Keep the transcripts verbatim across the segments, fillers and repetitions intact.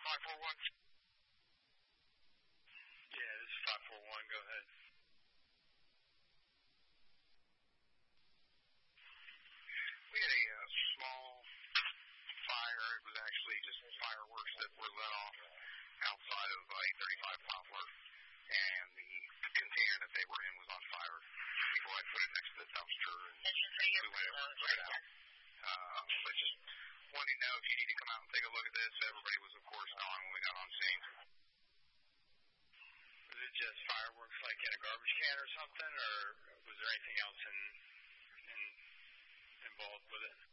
five four one? Yeah, this is five four one. Go ahead. We had a uh, small fire. It was actually just fireworks that were let off outside of uh, eight thirty-five Poplar, and the container that they were in was on fire. People had put it next to the dumpster, and we went over and put it out. Uh, but just wanted to know if you need to come out and take a look at this. Everybody was, of course, gone when we got on scene. Was it just fireworks like in a garbage can or something, or was there anything else in, in involved with it?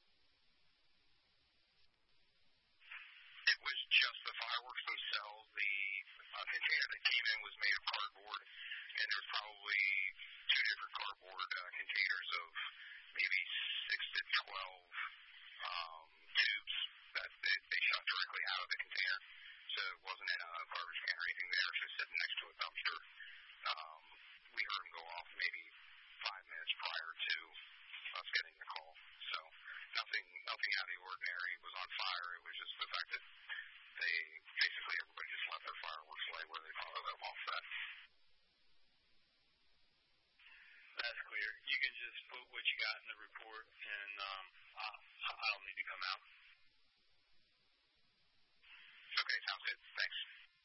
It was just the fireworks themselves. The uh, container that came in was made of cardboard, and there was probably two different cardboard uh, containers of maybe six to twelve um, tubes that they, they shot directly out of the container. So it wasn't in a garbage can or anything there. It was just sitting next to a dumpster. Um, we heard them go off maybe five minutes prior to us getting the call. So nothing, nothing out of the ordinary. It was on fire. It was just the fact that they basically everybody just left their fireworks lay where they thought of them off set. That's clear. You can just put what you got in the